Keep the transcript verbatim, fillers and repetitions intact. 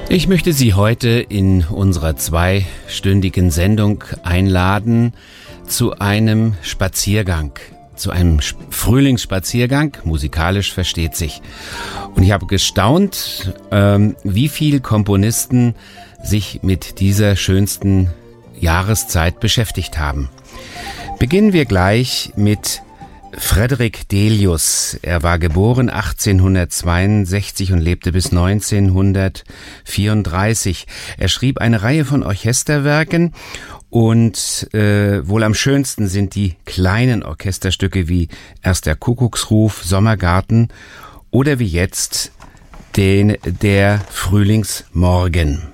Ich möchte Sie heute in unserer zweistündigen Sendung einladen zu einem Spaziergang, zu einem Frühlingsspaziergang, musikalisch versteht sich. Und ich habe gestaunt, ähm, wie viel Komponisten sich mit dieser schönsten Jahreszeit beschäftigt haben. Beginnen wir gleich mit Frederick Delius. Er war geboren achtzehnhundertzweiundsechzig und lebte bis neunzehnhundertvierunddreißig. Er schrieb eine Reihe von Orchesterwerken und äh, wohl am schönsten sind die kleinen Orchesterstücke wie Erst der Kuckucksruf, Sommergarten oder wie jetzt den der Frühlingsmorgen.